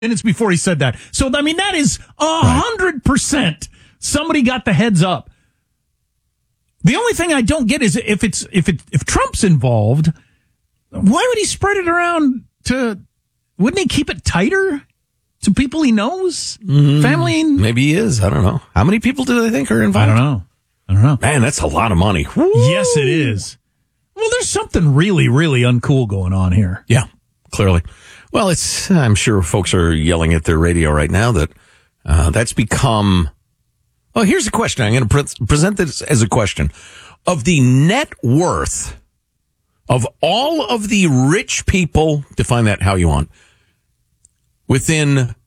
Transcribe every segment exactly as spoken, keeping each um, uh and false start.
minutes before he said that. So, I mean, that is a hundred percent somebody got the heads up. The only thing I don't get is if it's if it if Trump's involved, why would he spread it around to? Wouldn't he keep it tighter to people he knows, mm, family? Maybe he is. I don't know. How many people do they think are involved? I don't know. I don't know. Man, that's a lot of money. Woo! Yes, it is. Well, there's something really, really uncool going on here. Yeah, clearly. Well, it's. I'm sure folks are yelling at their radio right now that uh, that's become. Oh, here's a question. I'm going to pre- present this as a question. Of the net worth of all of the rich people, define that how you want, within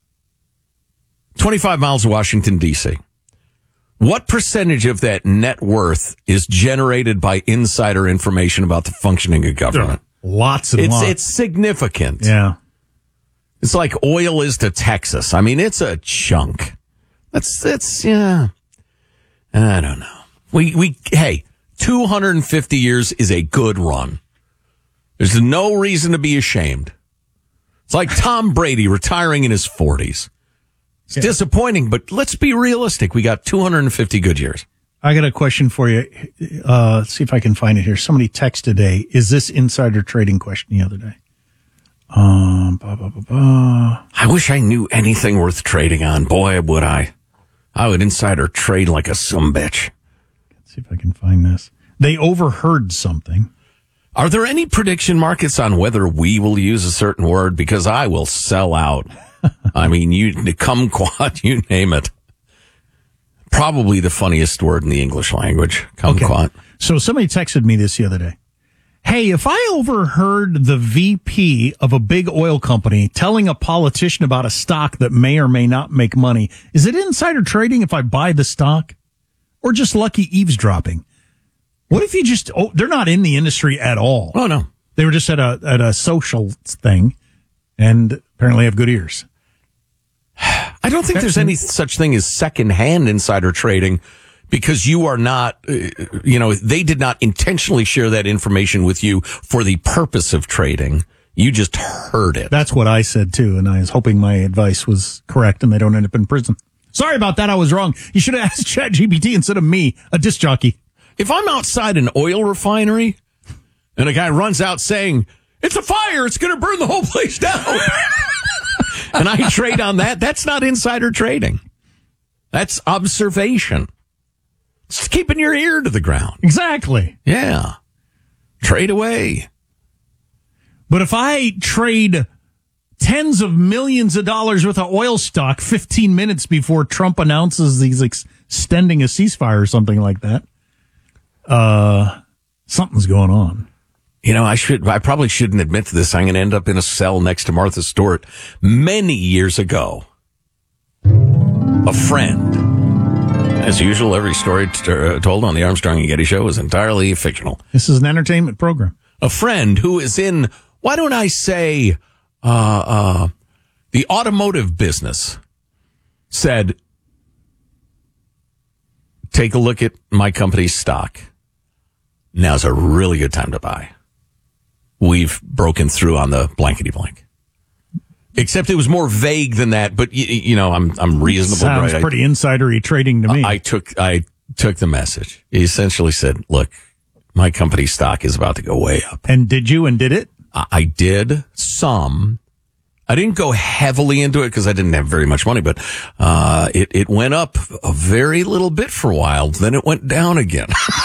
twenty-five miles of Washington, D C, what percentage of that net worth is generated by insider information about the functioning of government? Lots and it's, lots. It's significant. Yeah. It's like oil is to Texas. I mean, it's a chunk. That's, that's, yeah. I don't know. We, we, hey, two hundred fifty years is a good run. There's no reason to be ashamed. It's like Tom Brady retiring in his forties. It's yeah. disappointing, but let's be realistic. We got two hundred fifty good years. I got a question for you. Uh, let's see if I can find it here. Somebody texted today. Is this insider trading question the other day? Um, blah, blah, blah, blah. I wish I knew anything worth trading on. Boy, would I. I would insider trade like a sumbitch. Let's see if I can find this. They overheard something. Are there any prediction markets on whether we will use a certain word? Because I will sell out. I mean, you kumquat, you name it. Probably the funniest word in the English language, kumquat. Okay. So somebody texted me this the other day. Hey, if I overheard the V P of a big oil company telling a politician about a stock that may or may not make money, is it insider trading if I buy the stock? Or just lucky eavesdropping? What if you just, oh, they're not in the industry at all. Oh, no. They were just at a, at a social thing and apparently have good ears. I don't think there's any such thing as secondhand insider trading because you are not, uh, you know, they did not intentionally share that information with you for the purpose of trading. You just heard it. That's what I said, too, and I was hoping my advice was correct and they don't end up in prison. Sorry about that. I was wrong. You should have asked ChatGPT instead of me, a disc jockey. If I'm outside an oil refinery and a guy runs out saying, it's a fire, it's going to burn the whole place down, and I trade on that, that's not insider trading. That's observation. It's keeping your ear to the ground. Exactly. Yeah. Trade away. But if I trade tens of millions of dollars worth of oil stock fifteen minutes before Trump announces he's extending a ceasefire or something like that, uh, something's going on. You know, I should, I probably shouldn't admit to this. I'm going to end up in a cell next to Martha Stewart. Many years ago, a friend, as usual, every story t- told on the Armstrong and Getty show is entirely fictional. This is an entertainment program. A friend who is in, why don't I say, uh, uh, the automotive business said, take a look at my company's stock. Now's a really good time to buy. We've broken through on the blankety blank. Except it was more vague than that, but you, you know, I'm I'm reasonable. Sounds right? pretty I, insidery trading to me. I took I took the message. He essentially said, "Look, my company's stock is about to go way up." And did you? And did it? I, I did some. I didn't go heavily into it because I didn't have very much money, but uh, it it went up a very little bit for a while. Then it went down again.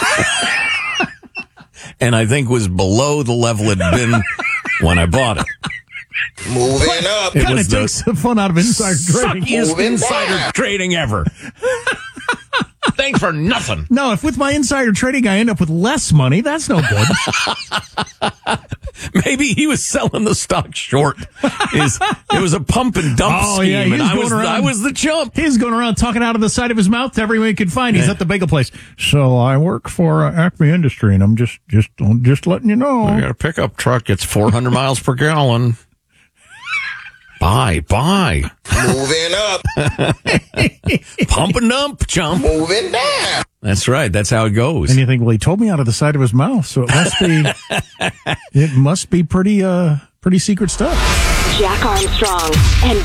And I think was below the level it had been when I bought it. Moving up. It kind of takes the fun out of insider trading. Suckiest insider trading ever. Thanks for nothing. No, if with my insider trading I end up with less money, that's no good. Maybe he was selling the stock short. Is it was a pump and dump oh, scheme, yeah, and I was around, I was the chump. He's going around talking out of the side of his mouth to everyone he could find. He's yeah. at the bagel place. So I work for uh, Acme Industry, and I'm just just just letting you know. I got a pickup truck. It's four hundred miles per gallon. Buy, buy. Moving up. Pump and dump, chump. Moving down. That's right. That's how it goes. And you think, well, he told me out of the side of his mouth, so it must be, it must be pretty, uh, pretty secret stuff. Jack Armstrong and